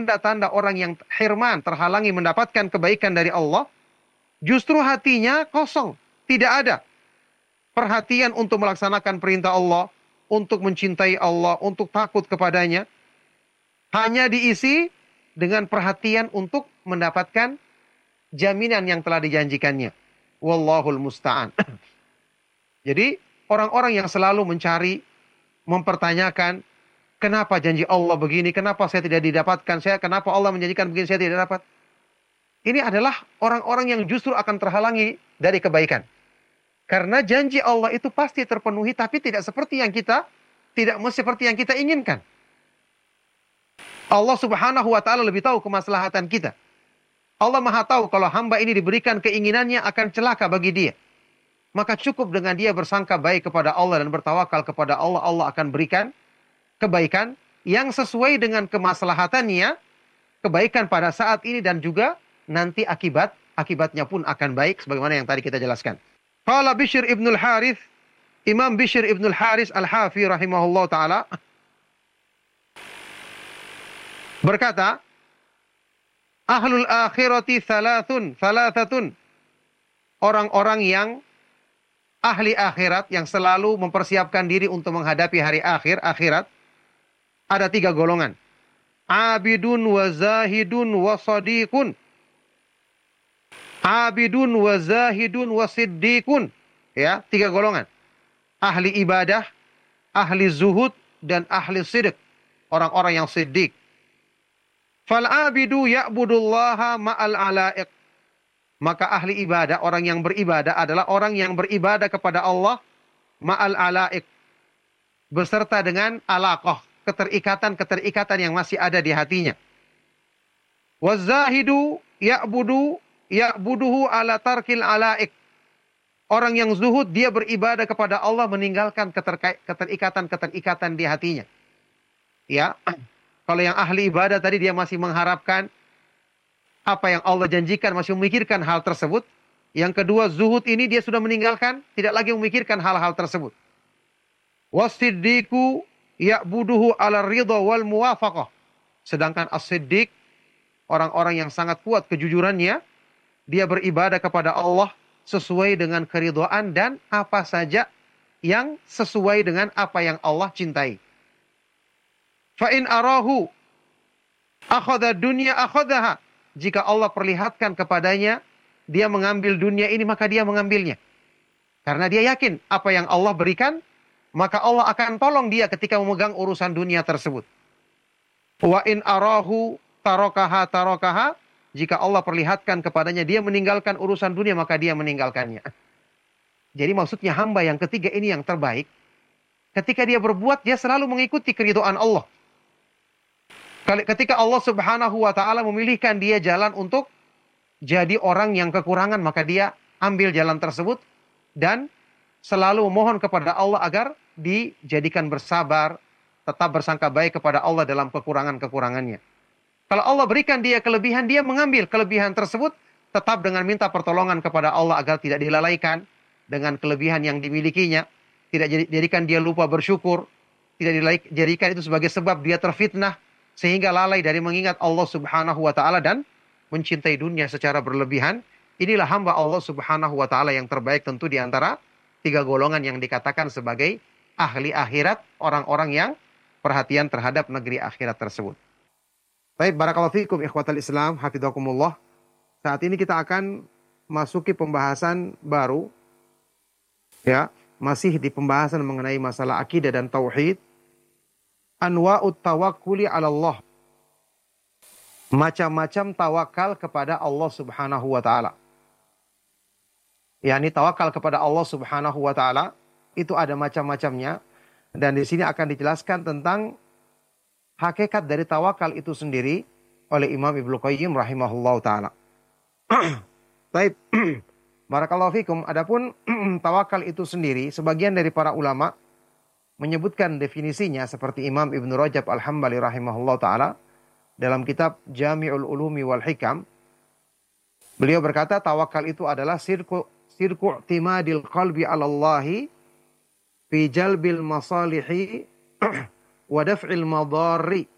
tanda-tanda orang yang hirman, terhalangi mendapatkan kebaikan dari Allah, justru hatinya kosong, tidak ada perhatian untuk melaksanakan perintah Allah, untuk mencintai Allah, untuk takut kepadanya. Hanya diisi dengan perhatian untuk mendapatkan jaminan yang telah dijanjikannya. Wallahul musta'an. Jadi, orang-orang yang selalu mencari, mempertanyakan, kenapa janji Allah begini, kenapa saya tidak didapatkan, kenapa Allah menjanjikan begini, saya tidak dapat. Ini adalah orang-orang yang justru akan terhalangi dari kebaikan. Karena janji Allah itu pasti terpenuhi, tapi tidak seperti yang kita, tidak seperti yang kita inginkan. Allah subhanahu wa ta'ala lebih tahu kemaslahatan kita. Allah maha tahu kalau hamba ini diberikan keinginannya akan celaka bagi dia. Maka cukup dengan dia bersangka baik kepada Allah dan bertawakal kepada Allah, Allah akan berikan kebaikan yang sesuai dengan kemaslahatannya, kebaikan pada saat ini dan juga nanti akibatnya pun akan baik sebagaimana yang tadi kita jelaskan. Qala Bishr ibn al-Harith, Imam Bishr ibn al-Harith al-Hafi rahimahullah ta'ala berkata, Ahlul akhirati thalathatun. Orang-orang yang ahli akhirat, yang selalu mempersiapkan diri untuk menghadapi hari akhirat, ada 3 golongan. Abidun wa zahidun wa sadiqun. Abidun wa zahidun wa siddiqun. Ya, 3 golongan. Ahli ibadah, ahli zuhud, dan ahli siddiq. Orang-orang yang siddiq. Fal-abidu ya'budullaha ma'al ala'iq. Maka ahli ibadah, orang yang beribadah adalah orang yang beribadah kepada Allah ma'al ala'iq. Beserta dengan alaqah, keterikatan yang masih ada di hatinya. Wazahidu ya'buduhu ala tarkil ala'iq. Orang yang zuhud, dia beribadah kepada Allah meninggalkan keterikatan di hatinya. Ya. Kalau yang ahli ibadah tadi dia masih mengharapkan apa yang Allah janjikan, masih memikirkan hal tersebut. Yang kedua, zuhud ini dia sudah meninggalkan, tidak lagi memikirkan hal-hal tersebut. Wasiddiqu ya'buduhu ala ridha wal muwafaqah. Sedangkan as-siddiq, orang-orang yang sangat kuat kejujurannya, dia beribadah kepada Allah sesuai dengan keridhaan dan apa saja yang sesuai dengan apa yang Allah cintai. Fa'in arahu akhadha dunya akhadhaha. Jika Allah perlihatkan kepadanya, dia mengambil dunia ini, maka dia mengambilnya. Karena dia yakin apa yang Allah berikan, maka Allah akan tolong dia ketika memegang urusan dunia tersebut. Wa in arahu tarakaha. Jika Allah perlihatkan kepadanya, dia meninggalkan urusan dunia, maka dia meninggalkannya. Jadi maksudnya hamba yang ketiga ini yang terbaik. Ketika dia berbuat, dia selalu mengikuti keridhaan Allah. Ketika Allah subhanahu wa ta'ala memilihkan dia jalan untuk jadi orang yang kekurangan, maka dia ambil jalan tersebut dan selalu memohon kepada Allah agar dijadikan bersabar, tetap bersangka baik kepada Allah dalam kekurangan-kekurangannya. Kalau Allah berikan dia kelebihan, dia mengambil kelebihan tersebut tetap dengan minta pertolongan kepada Allah agar tidak dilalaikan dengan kelebihan yang dimilikinya, tidak jadikan dia lupa bersyukur, tidak dijadikan itu sebagai sebab dia terfitnah, sehingga lalai dari mengingat Allah subhanahu wa ta'ala dan mencintai dunia secara berlebihan. Inilah hamba Allah subhanahu wa ta'ala yang terbaik tentu di antara 3 golongan yang dikatakan sebagai ahli akhirat, orang-orang yang perhatian terhadap negeri akhirat tersebut. Baik, barakallahu fikum ikhwatal Islam, hafidhakumullah. Saat ini kita akan masuki pembahasan baru. Ya, masih di pembahasan mengenai masalah akidah dan tauhid. Anwa'ut tawakkuli 'ala Allah. Macam-macam tawakal kepada Allah Subhanahu wa taala. yakni tawakal kepada Allah Subhanahu wa taala itu ada macam-macamnya, dan di sini akan dijelaskan tentang hakikat dari tawakal itu sendiri oleh Imam Ibnu Qayyim rahimahullahu taala. Baik. Barakallahu fikum. Adapun tawakal itu sendiri, sebagian dari para ulama menyebutkan definisinya seperti Imam Ibnu Rajab Al-Hambali rahimahullahu taala dalam kitab Jami'ul Ulumi wal Hikam. Beliau berkata tawakal itu adalah sirku i'timadil qalbi 'ala Allahi fi jalbil masalihi wa daf'il madarri